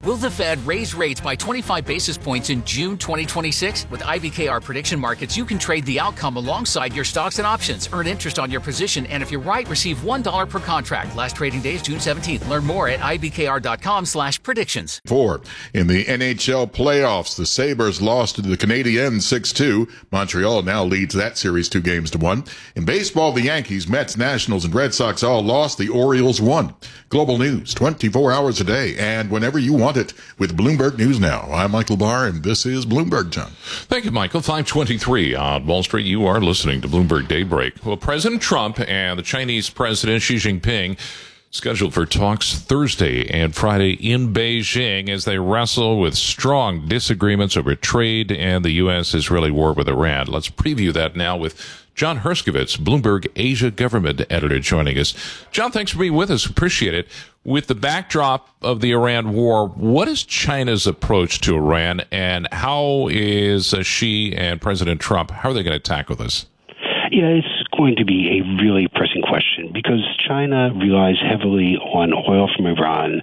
Will the Fed raise rates by 25 basis points in June 2026? With IBKR Prediction Markets, you can trade the outcome alongside your stocks and options. Earn interest on your position, and if you're right, receive $1 per contract. Last trading day is June 17th. Learn more at ibkr.com/predictions. 4. In the NHL playoffs, the Sabres lost to the Canadiens 6-2. Montreal now leads that series 2-1. In baseball, the Yankees, Mets, Nationals, and Red Sox all lost. The Orioles won. Global news 24 hours a day and whenever you want it with Bloomberg News Now. I'm Michael Barr, and this is Bloomberg Time. Thank you, Michael. 5:23 on Wall Street. You are listening to Bloomberg Daybreak. Well, President Trump and the Chinese President Xi Jinping scheduled for talks Thursday and Friday in Beijing as they wrestle with strong disagreements over trade and the U.S.-Israeli war with Iran. Let's preview that now with John Herskowitz, Bloomberg Asia Government Editor, joining us. John, thanks for being with us. Appreciate it. With the backdrop of the Iran war, what is China's approach to Iran, and how is Xi and President Trump, how are they going to tackle this? Yeah, it's going to be a really pressing question because China relies heavily on oil from Iran.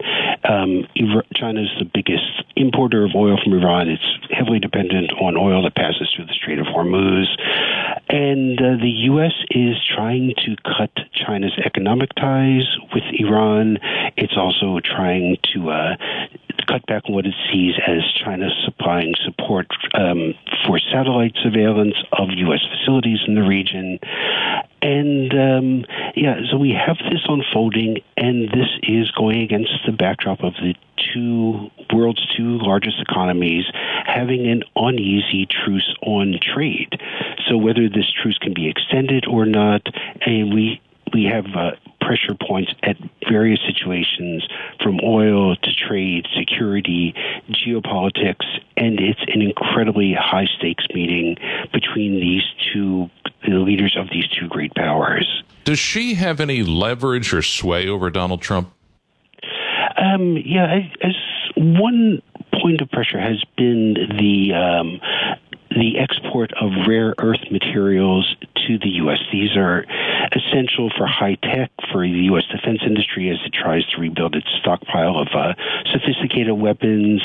China is the biggest importer of oil from Iran. It's heavily dependent on oil that passes through the Strait of Hormuz. And the U.S. is trying to cut China's economic ties with Iran. It's also trying to cut back on what it sees as China supplying support for satellite surveillance of U.S. facilities in the region. And, so we have this unfolding, and this is going against the backdrop of the world's two largest economies having an uneasy truce on trade. So whether this truce can be extended or not, and we have pressure points at various situations, from oil to trade, security, geopolitics, and it's an incredibly high-stakes meeting between the leaders of these two great powers. Does she have any leverage or sway over Donald Trump? As one point of pressure has been the export of rare earth materials to the U.S. These are essential for high tech, for the U.S. defense industry as it tries to rebuild its stockpile of sophisticated weapons.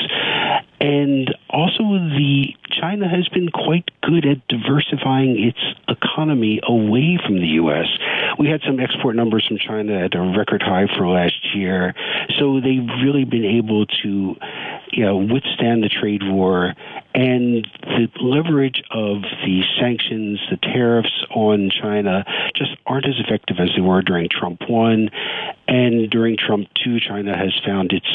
And also, China has been quite good at diversifying its economy away from the U.S. We had some export numbers from China at a record high for last year. So they've really been able to withstand the trade war, and the leverage of the sanctions, the tariffs on China just aren't as effective as they were during Trump 1. And during Trump 2, China has found its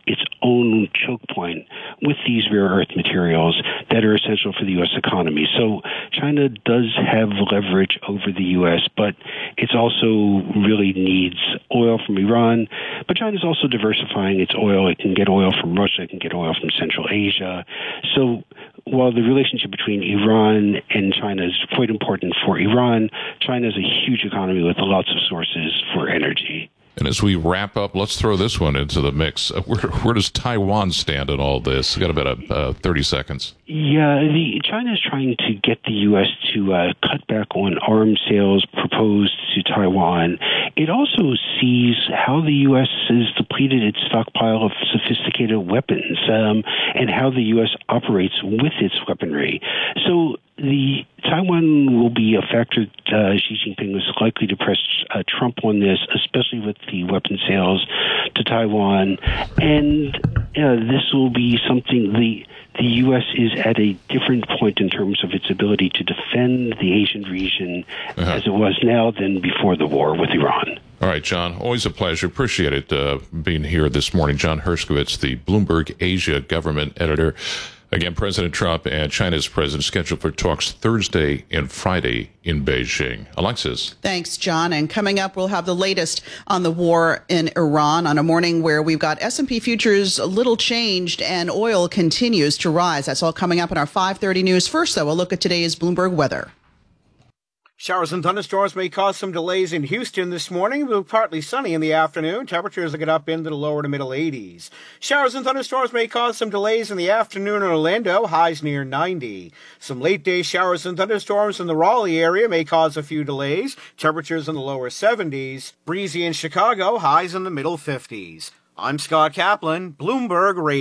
own choke point with these rare earth materials that are essential for the U.S. economy. So China does have leverage over the U.S., but it also really needs oil from Iran. But China's also diversifying its oil. It can get oil from Russia. It can get oil from Central Asia. So while the relationship between Iran and China is quite important for Iran, China is a huge economy with lots of sources for energy. And as we wrap up, let's throw this one into the mix. Where does Taiwan stand in all this? We've got about 30 seconds. Yeah, China is trying to get the U.S. to cut back on arms sales proposed to Taiwan. It also sees how the U.S. has depleted its stockpile of sophisticated weapons and how the U.S. operates with its weaponry. So Taiwan will be a factor. Xi Jinping was likely to press Trump on this, especially with the weapon sales to Taiwan. And this will be something the U.S. is at a different point in terms of its ability to defend the Asian region as it was now than before the war with Iran. All right, John, always a pleasure. Appreciate it being here this morning. John Herskowitz, the Bloomberg Asia Government Editor. Again, President Trump and China's president scheduled for talks Thursday and Friday in Beijing. Alexis. Thanks, John. And coming up, we'll have the latest on the war in Iran on a morning where we've got S&P futures a little changed and oil continues to rise. That's all coming up in our 5:30 news. First, though, we'll look at today's Bloomberg weather. Showers and thunderstorms may cause some delays in Houston this morning. It'll be partly sunny in the afternoon. Temperatures will get up into the lower to middle 80s. Showers and thunderstorms may cause some delays in the afternoon in Orlando, highs near 90. Some late-day showers and thunderstorms in the Raleigh area may cause a few delays. Temperatures in the lower 70s. Breezy in Chicago, highs in the middle 50s. I'm Scott Kaplan, Bloomberg Radio.